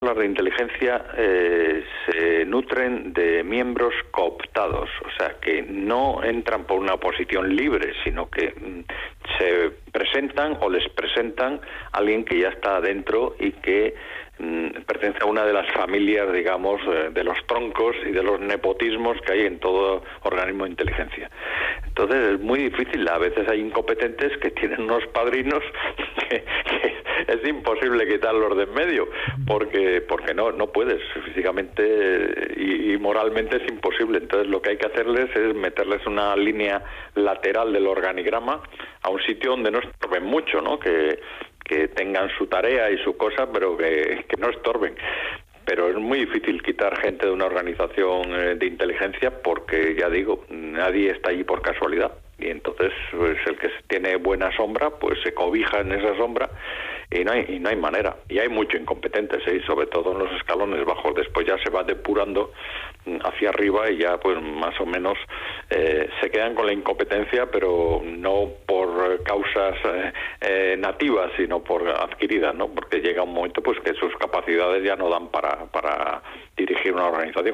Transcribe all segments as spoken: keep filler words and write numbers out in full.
armas de inteligencia eh, se nutren de miembros cooptados, o sea, que no entran por una posición libre, sino que mm, se presentan o les presentan a alguien que ya está adentro y que mm, pertenece a una de las familias, digamos, eh, de los troncos y de los nepotismos que hay en todo organismo de inteligencia. Entonces es muy difícil, a veces hay incompetentes que tienen unos padrinos que, que es imposible quitarlos de en medio, porque porque no no puedes, físicamente y, y moralmente es imposible. Entonces lo que hay que hacerles es meterles una línea lateral del organigrama a un sitio donde no estorben mucho, ¿no? Que, que tengan su tarea y su cosa, pero que, que no estorben. Pero es muy difícil quitar gente de una organización eh, de inteligencia porque, ya digo, nadie está allí por casualidad. Y entonces, pues, el que tiene buena sombra, pues se cobija en esa sombra y no hay, y no hay manera. Y hay mucho incompetentes, ¿eh? Sobre todo en los escalones bajos. Después ya se va depurando hacia arriba y ya, pues, más o menos eh, se quedan con la incompetencia, pero no por causas eh, eh, nativas, sino por adquiridas, ¿no? Porque llega un momento, pues, que sus capacidades ya no dan para, para dirigir una organización.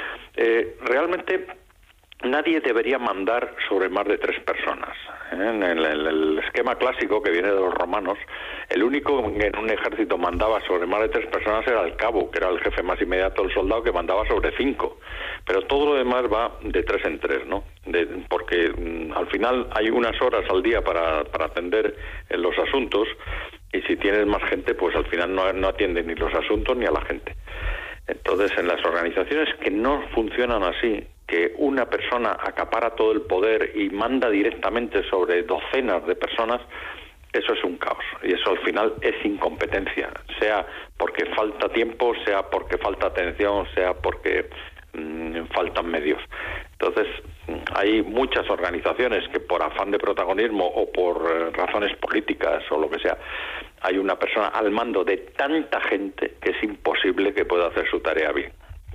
Eh, realmente nadie debería mandar sobre más de tres personas. En el, el, el esquema clásico que viene de los romanos, el único que en un ejército mandaba sobre más de tres personas era el cabo, que era el jefe más inmediato del soldado, que mandaba sobre cinco. Pero todo lo demás va de tres en tres, ¿no? De, porque mm, al final hay unas horas al día para, para atender eh, los asuntos, y si tienes más gente, pues al final no, no atienden ni los asuntos ni a la gente. Entonces, en las organizaciones que no funcionan así, que una persona acapara todo el poder y manda directamente sobre docenas de personas, eso es un caos. Y eso al final es incompetencia, sea porque falta tiempo, sea porque falta atención, sea porque mmm, faltan medios. Entonces, hay muchas organizaciones que por afán de protagonismo o por eh, razones políticas o lo que sea, hay una persona al mando de tanta gente que es imposible que pueda hacer su tarea bien.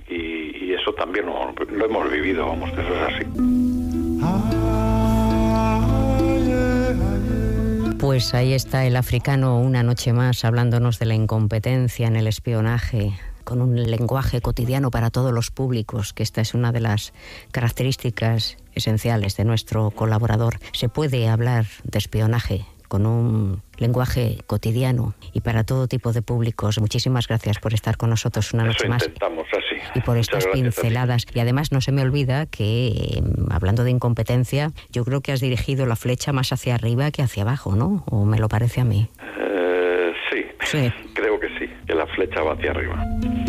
Y, y eso también lo, lo hemos vivido, vamos, que eso es así. Pues ahí está el africano una noche más hablándonos de la incompetencia en el espionaje, con un lenguaje cotidiano para todos los públicos, que esta es una de las características esenciales de nuestro colaborador. Se puede hablar de espionaje con un lenguaje cotidiano y para todo tipo de públicos. Muchísimas gracias por estar con nosotros una noche más. Intentamos así. Y por estas pinceladas. Y además no se me olvida que, hablando de incompetencia, yo creo que has dirigido la flecha más hacia arriba que hacia abajo, ¿no? ¿O me lo parece a mí? Eh, sí, sí, creo que sí, que la flecha va hacia arriba.